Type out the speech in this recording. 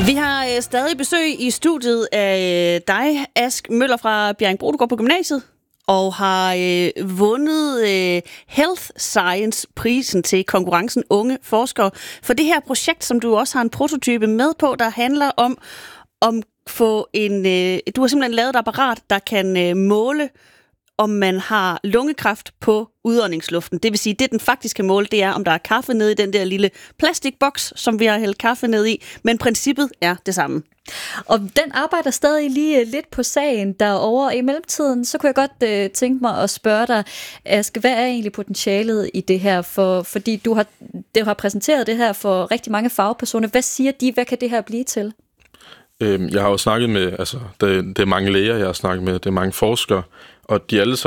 Vi har stadig besøg i studiet af dig, Ask Møller fra Bjerringbro. Du går på gymnasiet og har vundet Health Science-prisen til konkurrencen Unge Forskere for det her projekt, som du også har en prototype med på, der handler om få en... du har simpelthen lavet et apparat, der kan måle, om man har lungekræft på udåndingsluften. Det vil sige, det den faktisk kan måle, det er, om der er kaffe nede i den der lille plastikboks, som vi har hældt kaffe ned i, men princippet er det samme. Og den arbejder stadig lige lidt på sagen derovre. I mellemtiden, så kunne jeg godt tænke mig at spørge dig, Aske, hvad er egentlig potentialet i det her? Fordi du har præsenteret det her for rigtig mange fagpersoner. Hvad siger de? Hvad kan det her blive til? Jeg har jo snakket med, det er mange læger, jeg har snakket med, det er mange forskere, og de alle